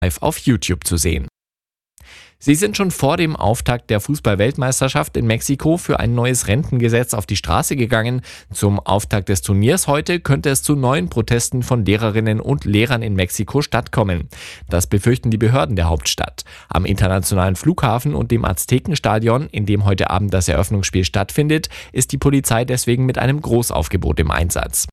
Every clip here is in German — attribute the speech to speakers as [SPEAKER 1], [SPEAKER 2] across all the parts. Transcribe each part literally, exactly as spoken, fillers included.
[SPEAKER 1] live auf YouTube zu sehen. Sie sind schon vor dem Auftakt der Fußball-Weltmeisterschaft in Mexiko für ein neues Rentengesetz auf die Straße gegangen. Zum Auftakt des Turniers heute könnte es zu neuen Protesten von Lehrerinnen und Lehrern in Mexiko-Stadt kommen. Das befürchten die Behörden der Hauptstadt. Am internationalen Flughafen und dem Aztekenstadion, in dem heute Abend das Eröffnungsspiel stattfindet, ist die Polizei deswegen mit einem Großaufgebot im Einsatz.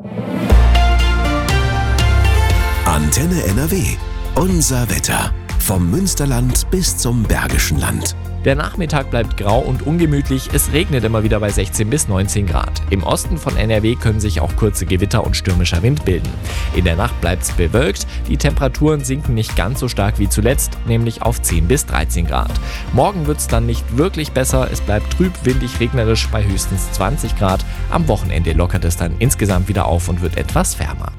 [SPEAKER 2] Antenne N R W. Unser Wetter. Vom Münsterland bis zum Bergischen Land.
[SPEAKER 1] Der Nachmittag bleibt grau und ungemütlich, es regnet immer wieder bei sechzehn bis neunzehn Grad. Im Osten von N R W können sich auch kurze Gewitter und stürmischer Wind bilden. In der Nacht bleibt es bewölkt, die Temperaturen sinken nicht ganz so stark wie zuletzt, nämlich auf zehn bis dreizehn Grad. Morgen wird es dann nicht wirklich besser, es bleibt trüb, windig, regnerisch bei höchstens zwanzig Grad. Am Wochenende lockert es dann insgesamt wieder auf und wird etwas wärmer.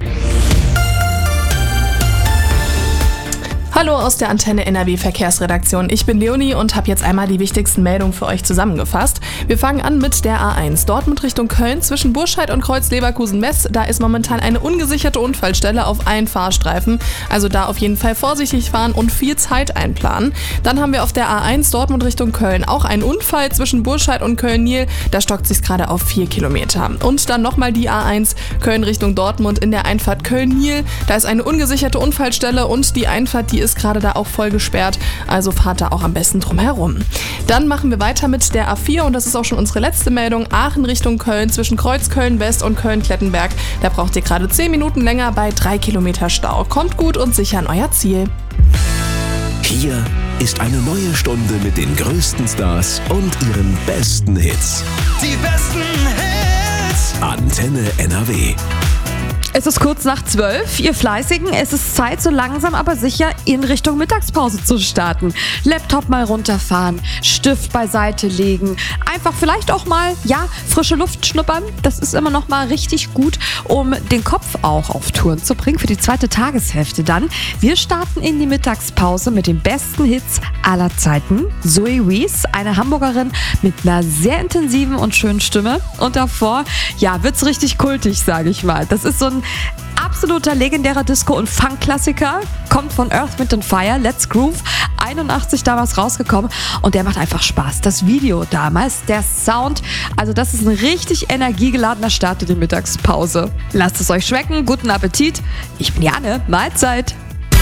[SPEAKER 3] Hallo aus der Antenne N R W Verkehrsredaktion. Ich bin Leonie und habe jetzt einmal die wichtigsten Meldungen für euch zusammengefasst. Wir fangen an mit der A eins. Dortmund Richtung Köln zwischen Burscheid und Kreuz Leverkusen-West. Da ist momentan eine ungesicherte Unfallstelle auf allen Fahrstreifen. Also da auf jeden Fall vorsichtig fahren und viel Zeit einplanen. Dann haben wir auf der A eins Dortmund Richtung Köln auch einen Unfall zwischen Burscheid und Köln-Niel. Da stockt sich's gerade auf vier Kilometer. Und dann nochmal die A eins Köln Richtung Dortmund in der Einfahrt Köln-Niel. Da ist eine ungesicherte Unfallstelle und die Einfahrt, die ist gerade da auch voll gesperrt, also fahrt da auch am besten drum herum. Dann machen wir weiter mit der A vier und das ist auch schon unsere letzte Meldung. Aachen Richtung Köln zwischen Kreuzköln-West und Köln-Klettenberg. Da braucht ihr gerade zehn Minuten länger bei drei Kilometer Stau. Kommt gut und sicher an euer Ziel.
[SPEAKER 2] Hier ist eine neue Stunde mit den größten Stars und ihren besten Hits.
[SPEAKER 4] Die besten Hits.
[SPEAKER 2] Antenne N R W.
[SPEAKER 5] Es ist kurz nach zwölf, ihr Fleißigen. Es ist Zeit, so langsam aber sicher in Richtung Mittagspause zu starten. Laptop mal runterfahren, Stift beiseite legen, einfach vielleicht auch mal, ja, frische Luft schnuppern. Das ist immer noch mal richtig gut, um den Kopf auch auf Touren zu bringen für die zweite Tageshälfte dann. Wir starten in die Mittagspause mit den besten Hits aller Zeiten. Zoe Wees, eine Hamburgerin mit einer sehr intensiven und schönen Stimme. Und davor, ja, wird's richtig kultig, sage ich mal. Das ist so ein absoluter legendärer Disco- und Funk-Klassiker, kommt von Earth, Wind and Fire, Let's Groove, einundachtzig damals rausgekommen und der macht einfach Spaß. Das Video damals, der Sound, also das ist ein richtig energiegeladener Start in die Mittagspause. Lasst es euch schmecken, guten Appetit. Ich bin Jane, Mahlzeit.